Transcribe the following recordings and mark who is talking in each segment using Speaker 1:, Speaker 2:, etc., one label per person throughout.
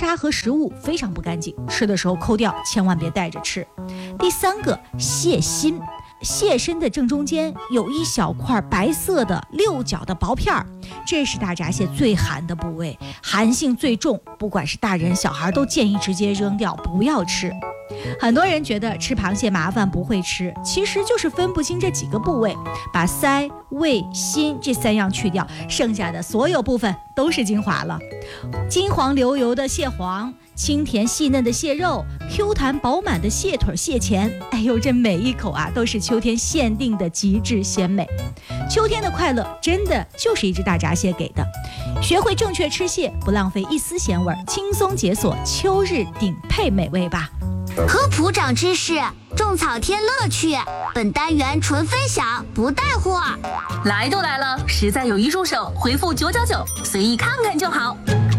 Speaker 1: 沙和食物非常不干净，吃的时候抠掉，千万别带着吃。第3个，蟹心。蟹身的正中间有一小块白色的6角的薄片儿，这是大闸蟹最寒的部位，寒性最重，不管是大人小孩都建议直接扔掉，不要吃。很多人觉得吃螃蟹麻烦不会吃，其实就是分不清这几个部位，把鳃、胃、心这3样去掉，剩下的所有部分都是精华了。金黄流油的蟹黄，清甜细嫩的蟹肉， Q 弹饱满的蟹腿蟹钳，哎呦，这每一口啊都是秋天限定的极致鲜美。秋天的快乐真的就是一只大闸蟹给的。学会正确吃蟹，不浪费一丝鲜味，轻松解锁秋日顶配美味吧。
Speaker 2: 科普长知识，种草添乐趣。本单元纯分享，不带货。
Speaker 3: 来都来了，实在有一助手，回复999，随意看看就好。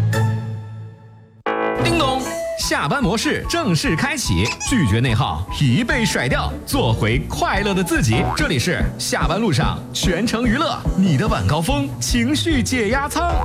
Speaker 4: 叮咚，下班模式正式开启，拒绝内耗，疲惫甩掉，做回快乐的自己。这里是下班路上全程娱乐，你的晚高峰情绪解压舱。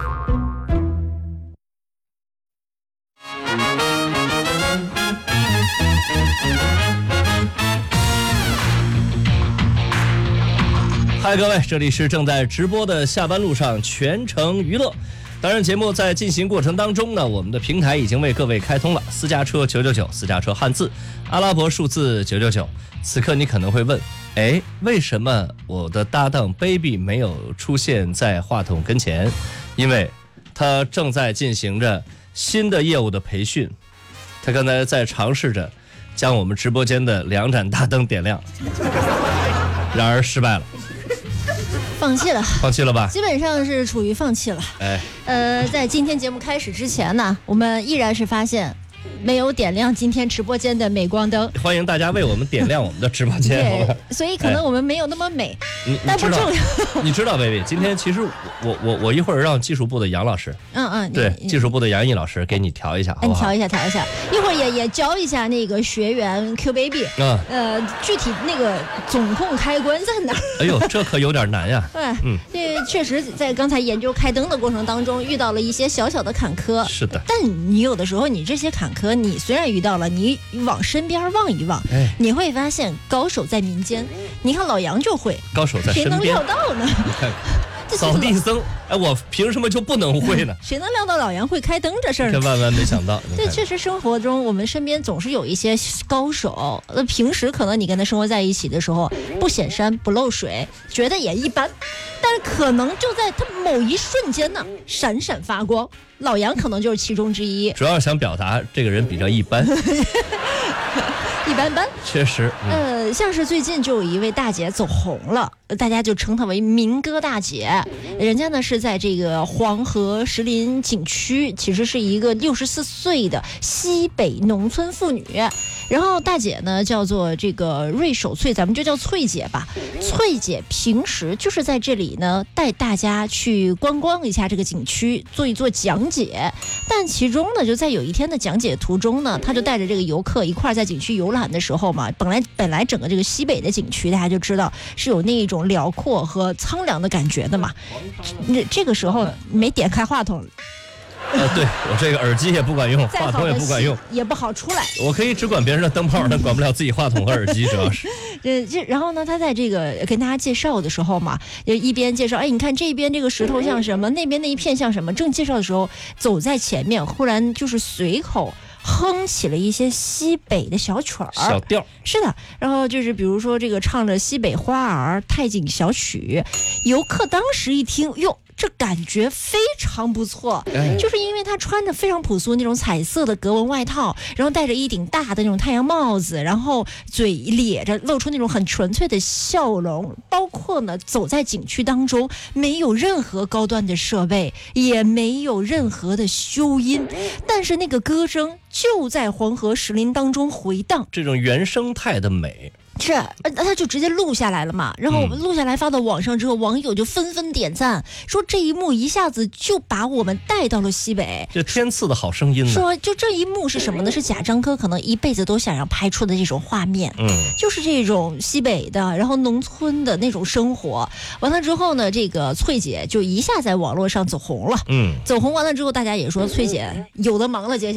Speaker 5: 嗨，各位，这里是正在直播的下班路上全程娱乐。当然，节目在进行过程当中呢，我们的平台已经为各位开通了私家车999，私家车汉字阿拉伯数字999。此刻你可能会问，为什么我的搭档 baby 没有出现在话筒跟前？因为他正在进行着新的业务的培训，他刚才在尝试着将我们直播间的2盏大灯点亮，然而失败了。
Speaker 6: 放弃了吧？
Speaker 7: 基本上是处于放弃了。在今天节目开始之前呢，我们依然是发现没有点亮今天直播间的镁光灯。
Speaker 5: 欢迎大家为我们点亮我们的直播间。
Speaker 7: 对，所以可能我们没有那么美，但不重要。
Speaker 5: 你知道 baby， 今天其实我一会儿让技术部的杨老师，对，技术部的杨毅老师给你调一下，好不好？
Speaker 7: 调一下，一会儿也教一下那个学员 Q baby， 具体那个总控开关在哪儿？
Speaker 5: 哎呦，这可有点难呀。
Speaker 7: 这确实在刚才研究开灯的过程当中遇到了一些小小的坎坷。
Speaker 5: 是的，
Speaker 7: 但你有的时候你这些坎坷，你虽然遇到了，你往身边望一望，你会发现高手在民间。你看老杨就会，
Speaker 5: 高手在身边，
Speaker 7: 谁能料到呢？
Speaker 5: 你看扫地僧，我凭什么就不能会呢？
Speaker 7: 谁能料到老杨会开灯这事儿呢？
Speaker 5: 这万万没想到。
Speaker 7: 对，确实生活中我们身边总是有一些高手，平时可能你跟他生活在一起的时候不显山不漏水，觉得也一般，但是可能就在他某一瞬间呢闪闪发光。老杨可能就是其中之一。
Speaker 5: 主要想表达这个人比较一般。
Speaker 7: 一般般，
Speaker 5: 确实。
Speaker 7: 像是最近就有一位大姐走红了，大家就称她为民歌大姐。人家呢是在这个黄河石林景区，其实是一个64岁的西北农村妇女。然后大姐呢叫做这个瑞守翠，咱们就叫翠姐吧。翠姐平时就是在这里呢带大家去观光一下这个景区，做一做讲解。但其中呢就在有一天的讲解途中呢，她就带着这个游客一块在景区游览的时候嘛，本来整个这个西北的景区大家就知道是有那种辽阔和苍凉的感觉的嘛。这个时候没点开话筒。
Speaker 5: 对，我这个耳机也不管用，话筒也不管用，
Speaker 7: 也不好出来。
Speaker 5: 我可以只管别人的灯泡，但管不了自己话筒和耳机，主要是。
Speaker 7: 然后呢，他在这个跟大家介绍的时候嘛，就一边介绍，你看这边这个石头像什么，那边那一片像什么。正介绍的时候，走在前面，忽然就是随口哼起了一些西北的小曲儿、
Speaker 5: 小调。
Speaker 7: 是的，然后就是比如说这个唱着西北花儿、太景小曲，游客当时一听，哟。这感觉非常不错，就是因为他穿着非常朴素那种彩色的格纹外套，然后戴着一顶大的那种太阳帽子，然后嘴咧着露出那种很纯粹的笑容，包括呢走在景区当中，没有任何高端的设备，也没有任何的修音，但是那个歌声就在黄河石林当中回荡，
Speaker 5: 这种原生态的美。
Speaker 7: 是，他就直接录下来了嘛，然后录下来发到网上之后，网友就纷纷点赞，说这一幕一下子就把我们带到了西北，
Speaker 5: 这天赐的好声音呢。
Speaker 7: 说就这一幕是什么呢？是贾樟柯可能一辈子都想要拍出的这种画面，就是这种西北的，然后农村的那种生活。完了之后呢，这个翠姐就一下在网络上走红了，走红完了之后，大家也说翠姐有的忙了，接下来